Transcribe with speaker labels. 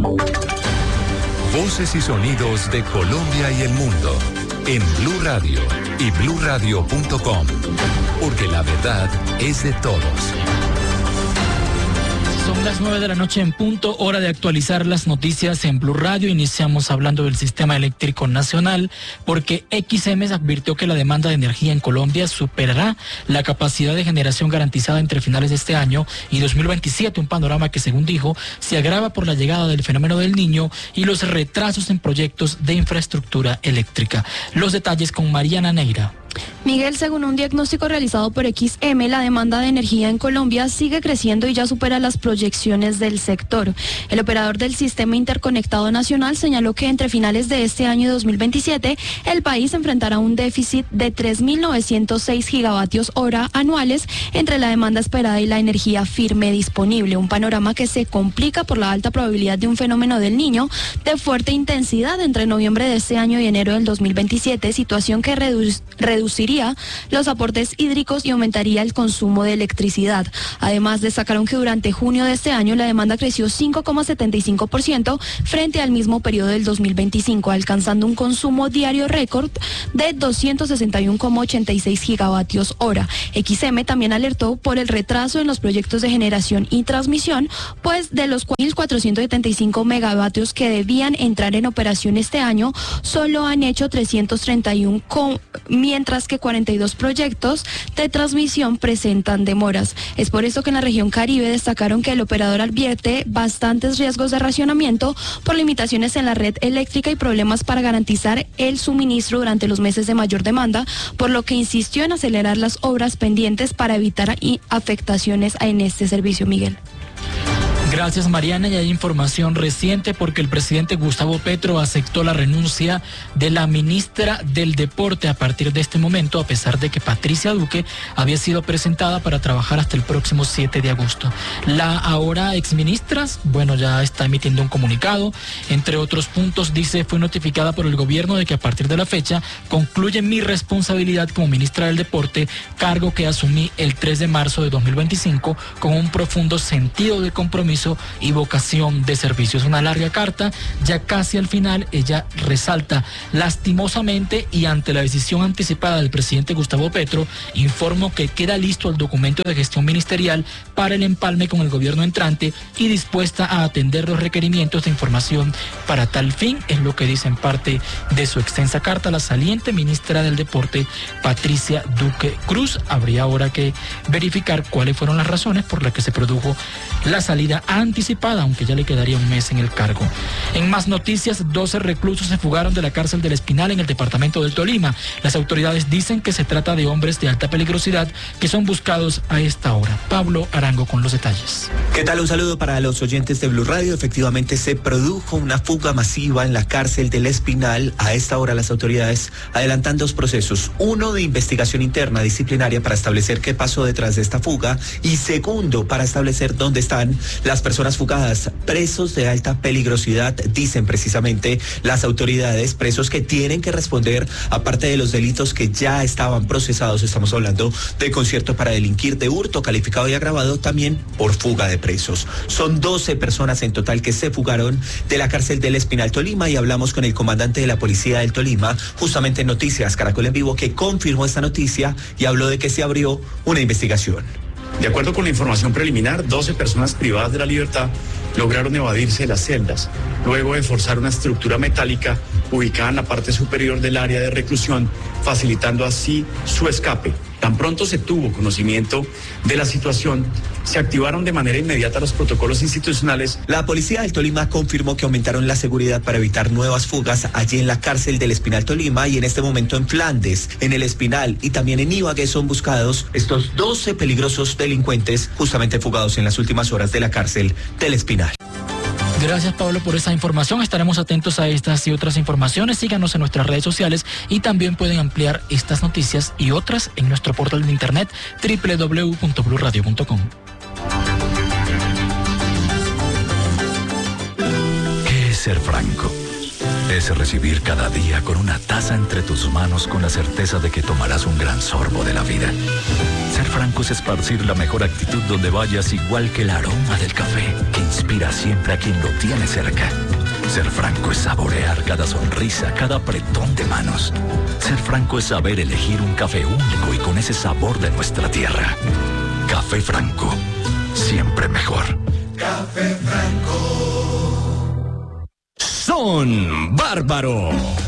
Speaker 1: Voces y sonidos de Colombia y el mundo en Blue Radio y bluradio.com, porque la verdad es de todos.
Speaker 2: Son las 9 de la noche en punto, hora de actualizar las noticias en Blue Radio. Iniciamos hablando del sistema eléctrico nacional, porque XM advirtió que la demanda de energía en Colombia superará la capacidad de generación garantizada entre finales de este año y 2027, un panorama que, según dijo, se agrava por la llegada del fenómeno del Niño y los retrasos en proyectos de infraestructura eléctrica. Los detalles con Mariana Neira.
Speaker 3: Miguel, según un diagnóstico realizado por XM, la demanda de energía en Colombia sigue creciendo y ya supera las proyecciones del sector. El operador del Sistema Interconectado Nacional señaló que entre finales de este año y 2027, el país enfrentará un déficit de 3.906 gigavatios hora anuales entre la demanda esperada y la energía firme disponible. Un panorama que se complica por la alta probabilidad de un fenómeno del Niño de fuerte intensidad entre noviembre de este año y enero del 2027, situación que reduciría los aportes hídricos y aumentaría el consumo de electricidad. Además, destacaron que durante junio de este año la demanda creció 5,75% frente al mismo periodo del 2025, alcanzando un consumo diario récord de 261,86 gigavatios hora. XM también alertó por el retraso en los proyectos de generación y transmisión, pues de los 1.475 megavatios que debían entrar en operación este año, solo han hecho 331, mientras que 42 proyectos de transmisión presentan demoras. Es por eso que en la región Caribe destacaron que el operador advierte bastantes riesgos de racionamiento por limitaciones en la red eléctrica y problemas para garantizar el suministro durante los meses de mayor demanda, por lo que insistió en acelerar las obras pendientes para evitar afectaciones en este servicio, Miguel.
Speaker 2: Gracias, Mariana. Y hay información reciente porque el presidente Gustavo Petro aceptó la renuncia de la ministra del Deporte a partir de este momento, a pesar de que Patricia Duque había sido presentada para trabajar hasta el próximo 7 de agosto. La ahora exministra, ya está emitiendo un comunicado. Entre otros puntos, dice, fue notificada por el gobierno de que a partir de la fecha concluye mi responsabilidad como ministra del Deporte, cargo que asumí el 3 de marzo de 2025 con un profundo sentido de compromiso y vocación de servicio. Es una larga carta, ya casi al final ella resalta: lastimosamente y ante la decisión anticipada del presidente Gustavo Petro, informo que queda listo el documento de gestión ministerial para el empalme con el gobierno entrante y dispuesta a atender los requerimientos de información para tal fin. Es lo que dice en parte de su extensa carta la saliente ministra del Deporte, Patricia Duque Cruz. Habría ahora que verificar cuáles fueron las razones por las que se produjo la salida anticipada, aunque ya le quedaría un mes en el cargo. En más noticias, 12 reclusos se fugaron de la cárcel del Espinal en el departamento del Tolima. Las autoridades dicen que se trata de hombres de alta peligrosidad que son buscados a esta hora. Pablo Arango con los detalles.
Speaker 4: ¿Qué tal? Un saludo para los oyentes de Blue Radio. Efectivamente se produjo una fuga masiva en la cárcel del Espinal. A esta hora las autoridades adelantan dos procesos: uno de investigación interna disciplinaria para establecer qué pasó detrás de esta fuga, y segundo para establecer dónde están las personas fugadas, presos de alta peligrosidad, dicen precisamente las autoridades, presos que tienen que responder, aparte de los delitos que ya estaban procesados. Estamos hablando de concierto para delinquir, de hurto calificado y agravado, también por fuga de presos. Son 12 personas en total que se fugaron de la cárcel del Espinal Tolima, y hablamos con el comandante de la policía del Tolima, justamente en Noticias Caracol en Vivo, que confirmó esta noticia y habló de que se abrió una investigación.
Speaker 5: De acuerdo con la información preliminar, 12 personas privadas de la libertad lograron evadirse de las celdas, luego de forzar una estructura metálica ubicada en la parte superior del área de reclusión, facilitando así su escape. Tan pronto se tuvo conocimiento de la situación, se activaron de manera inmediata los protocolos institucionales.
Speaker 4: La policía del Tolima confirmó que aumentaron la seguridad para evitar nuevas fugas allí en la cárcel del Espinal Tolima, y en este momento en Flandes, en el Espinal y también en Ibagué son buscados estos 12 peligrosos delincuentes justamente fugados en las últimas horas de la cárcel del Espinal.
Speaker 2: Gracias, Pablo, por esa información. Estaremos atentos a estas y otras informaciones. Síganos en nuestras redes sociales y también pueden ampliar estas noticias y otras en nuestro portal de internet www.bluradio.com.
Speaker 1: ¿Qué es ser franco? Es recibir cada día con una taza entre tus manos con la certeza de que tomarás un gran sorbo de la vida. Ser franco es esparcir la mejor actitud donde vayas, igual que el aroma del café que inspira siempre a quien lo tiene cerca. Ser franco es saborear cada sonrisa, cada apretón de manos. Ser franco es saber elegir un café único y con ese sabor de nuestra tierra. Café Franco, siempre mejor.
Speaker 6: Café Franco. Son Bárbaro.